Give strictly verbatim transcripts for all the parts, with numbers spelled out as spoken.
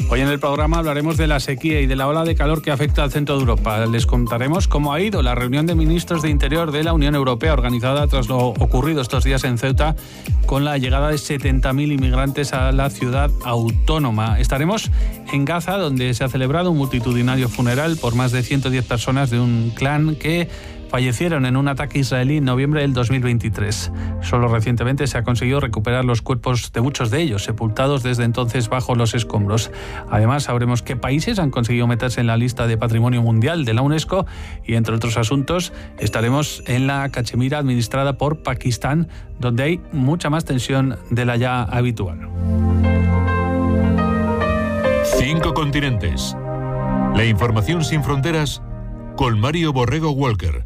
Hoy en el programa hablaremos de la sequía y de la ola de calor que afecta al centro de Europa. Les contaremos cómo ha ido la reunión de ministros de Interior de la Unión Europea organizada tras lo ocurrido estos días en Ceuta con la llegada de setenta mil inmigrantes a la ciudad autónoma. Estaremos en Gaza, donde se ha celebrado un multitudinario funeral por más de ciento diez personas de un clan que fallecieron en un ataque israelí en noviembre del dos mil veintitrés. Solo recientemente se ha conseguido recuperar los cuerpos de muchos de ellos, sepultados desde entonces bajo los escombros. Además, sabremos qué países han conseguido meterse en la lista de Patrimonio Mundial de la UNESCO y, entre otros asuntos, estaremos en la Cachemira administrada por Pakistán, donde hay mucha más tensión de la ya habitual. Cinco continentes. La información sin fronteras con Mario Borrego Walker.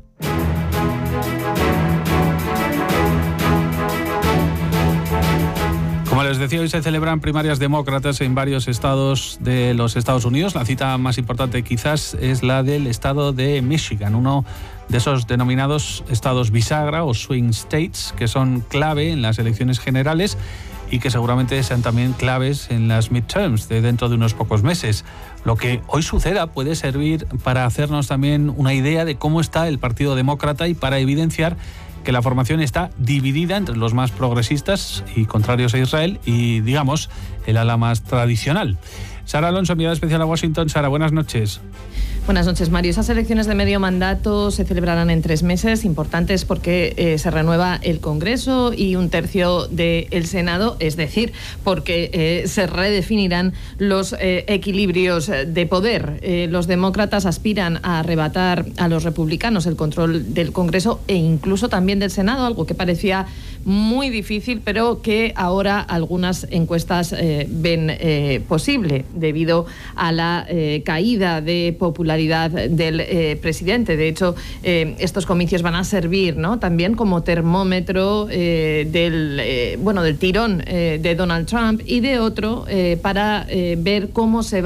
Como les decía, hoy se celebran primarias demócratas en varios estados de los Estados Unidos. La cita más importante quizás es la del estado de Michigan, uno de esos denominados estados bisagra o swing states, que son clave en las elecciones generales y que seguramente sean también claves en las midterms de dentro de unos pocos meses. Lo que hoy suceda puede servir para hacernos también una idea de cómo está el Partido Demócrata y para evidenciar que la formación está dividida entre los más progresistas y contrarios a Israel y, digamos, el ala más tradicional. Sara Alonso, enviada especial a Washington. Sara, buenas noches. Buenas noches, Mario. Esas elecciones de medio mandato se celebrarán en tres meses, importantes porque eh, se renueva el Congreso y un tercio del Senado, es decir, porque eh, se redefinirán los eh, equilibrios de poder. Eh, los demócratas aspiran a arrebatar a los republicanos el control del Congreso e incluso también del Senado, algo que parecía muy difícil, pero que ahora algunas encuestas eh, ven eh, posible debido a la eh, caída de popularidad del eh, presidente. De hecho, eh, estos comicios van a servir, ¿no?, también como termómetro eh, del eh, bueno del tirón eh, de Donald Trump y de otro eh, para eh, ver cómo se va